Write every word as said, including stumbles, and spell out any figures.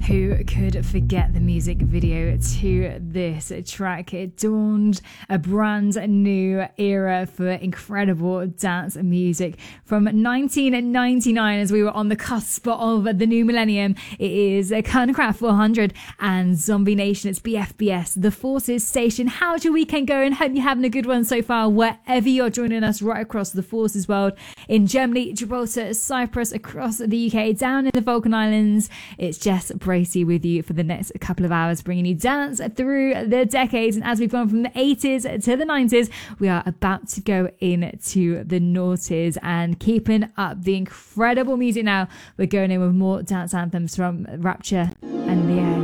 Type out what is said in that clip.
Who could forget the music video to this track? It dawned a brand new era for incredible dance music. From nineteen ninety-nine, as we were on the cusp of the new millennium, it is Kernkraft four hundred and Zombie Nation. It's B F B S, The Forces Station. How's your weekend going? Hope you're having a good one so far, wherever you're joining us right across the Forces world. In Germany, Gibraltar, Cyprus, across the U K, down in the Falkland Islands. It's Jess Bracey with you for the next couple of hours, bringing you dance through the decades. And as we've gone from the eighties to the nineties, we are about to go into the noughties and keeping up the incredible music now. We're going in with more dance anthems from Rapture and Leo.